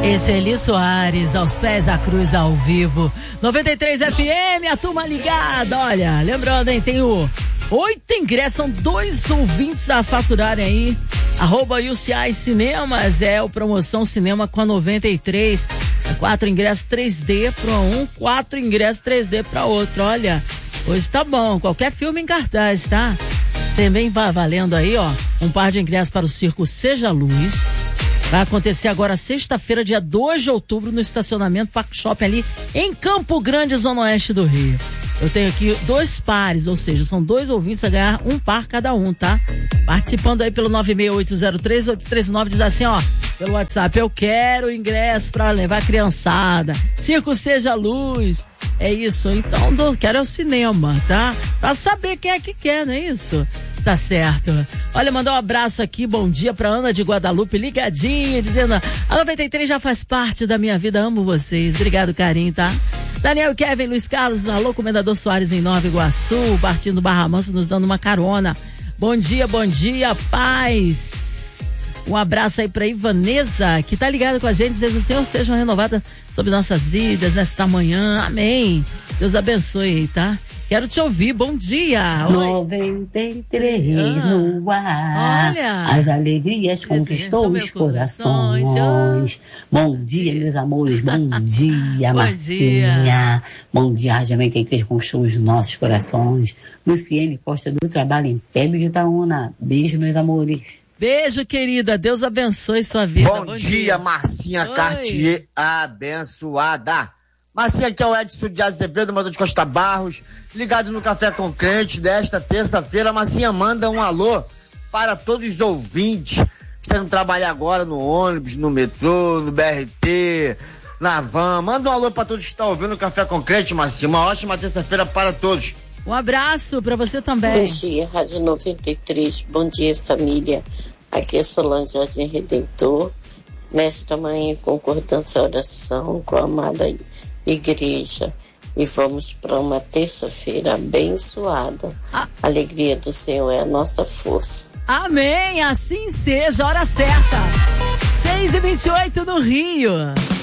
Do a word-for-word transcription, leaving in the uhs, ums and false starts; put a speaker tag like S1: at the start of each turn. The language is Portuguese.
S1: Esse é Eli Soares, aos pés da cruz ao vivo. noventa e três F M, a turma ligada. Olha, lembrando, hein, tem o oito ingressos, são dois ouvintes a faturarem aí. Arroba U C I Cinemas, é o promoção cinema com a noventa e três. Quatro ingressos três D para um, quatro ingressos três D para outro. Olha, hoje tá bom, qualquer filme em cartaz, tá? Também vai valendo aí, ó, um par de ingressos para o Circo Seja Luz. Vai acontecer agora sexta-feira, dia dois de outubro, no estacionamento Parque Shopping ali em Campo Grande, Zona Oeste do Rio. Eu tenho aqui dois pares, ou seja, são dois ouvintes a ganhar um par cada um, tá? Participando aí pelo nove seis oito zero três oito três nove, diz assim, ó, pelo WhatsApp, eu quero ingresso pra levar a criançada. Circo Seja Luz. É isso, então, do, quero é o cinema, tá? Pra saber quem é que quer, não é isso? Tá certo. Olha, mandar um abraço aqui, bom dia pra Ana de Guadalupe, ligadinha, dizendo, a noventa e três já faz parte da minha vida, amo vocês. Obrigado, carinho, tá? Daniel, Kevin, Luiz Carlos, alô, Comendador Soares em Nova Iguaçu, partindo Barra Mansa, nos dando uma carona. Bom dia, bom dia, paz. Um abraço aí pra Ivanesa, que tá ligada com a gente, dizendo, o Senhor seja renovada sobre nossas vidas nesta manhã, amém. Deus abençoe aí, tá? Quero te ouvir, bom dia. Oi.
S2: noventa e três ah, no ar. Olha. As alegrias conquistou os corações. corações. Bom dia, meus amores. Bom dia, bom Marcinha. Dia. Bom dia, a noventa e três conquistou os nossos corações. Luciene Costa do Trabalho em Pé de Itaúna. Beijo, meus amores.
S1: Beijo, querida. Deus abençoe sua vida.
S3: Bom, bom dia, dia, Marcinha Oi. Cartier abençoada. Marcinha, aqui é o Edson de Azevedo, mandou de Costa Barros, ligado no Café com Crente desta terça-feira. Marcinha, manda um alô para todos os ouvintes que estão indo trabalhar agora no ônibus, no metrô, no B R T, na van. Manda um alô para todos que estão ouvindo o Café com Crente, Marcinha. Uma ótima terça-feira para todos.
S1: Um abraço para você também.
S4: Bom dia, Rádio noventa e três. Bom dia, família. Aqui é Solange Jardim Redentor. Nesta manhã, concordância, oração com a amada igreja, e vamos para uma terça-feira abençoada. Ah. A alegria do Senhor é a nossa força.
S1: Amém, assim seja, hora certa, seis e vinte e oito no Rio.